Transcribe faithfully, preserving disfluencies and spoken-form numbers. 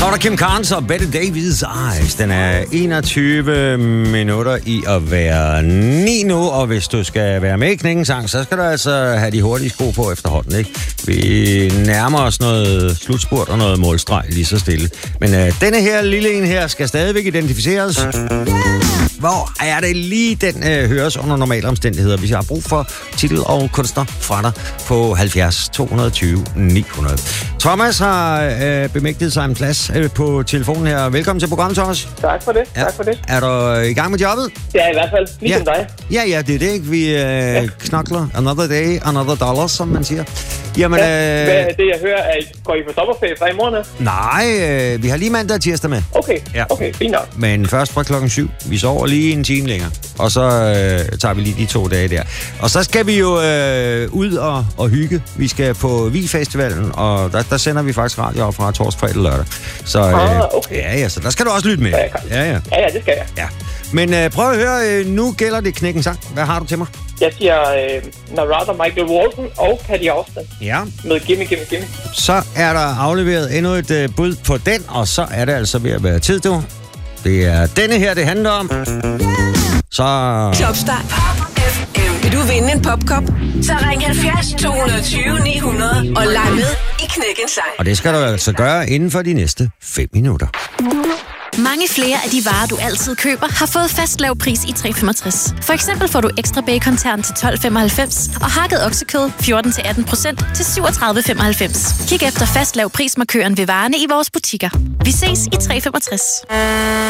Så er der Kim Carnes og Bette Davis Eyes. Den er enogtyve minutter i at være ni nu, og hvis du skal være med i Knækkensang, så skal du altså have de hurtige sko på efterhånden, ikke? Vi nærmer os noget slutspurt og noget målstreg lige så stille. Men øh, denne her lille en her skal stadigvæk identificeres. Hvor er det lige, den øh, høres under normale omstændigheder? Vi har brug for titel og kunstner fra dig på halvfjerds to tyve ni hundrede. Thomas har øh, bemægtiget sig en plads øh, på telefonen her. Velkommen til programmet, Thomas. Tak for det, ja. tak for det. Er du i gang med jobbet? Ja, i hvert fald. Ligesom ja. dig. Ja, ja, det er det, ikke? Vi øh, ja. knokler. Another day, another dollar, som man siger. Jamen, ja. øh... Hvad er det, jeg hører? Er I, går I på sommerferie fra i morgen? Nej, øh, vi har lige mandag og tirsdag med. Okay, ja. okay, fint nok. Men først fra klokken syv. Vi sover lige en time længere. Og så øh, tager vi lige de to dage der. Og så skal vi jo øh, ud og, og hygge. Vi skal på Vi-festivalen, og der, der sender vi faktisk radio fra torsdag, fredag og lørdag. Så, øh, ah, okay. Ja, ja, så der skal du også lytte med. Ja, ja, ja. ja, ja det skal jeg. Ja. Men øh, prøv at høre, øh, nu gælder det Knækkensang. Hvad har du til mig? Jeg siger øh, Narada, Michael Walton og Patty Austin. Ja. Med Gimme, Gimme, Gimme. Så er der afleveret endnu et øh, bud på den, og så er det altså ved at være tid, du. Det er denne her, det handler om. Så... Klopstart. Pop F M. Vil du vinde en popkop? Så ring halvfjerds to tyve ni hundrede og leg med i Knækkensang. Og det skal du altså gøre inden for de næste fem minutter. Mange flere af de varer, du altid køber, har fået fast lav pris i tre femogtres. For eksempel får du ekstra bacon-tern til tolv femoghalvfems og hakket oksekød fjorten til atten procent til syvogtredive femoghalvfems. Kig efter fast lav prismarkøren ved varerne i vores butikker. Vi ses i tre femogtres.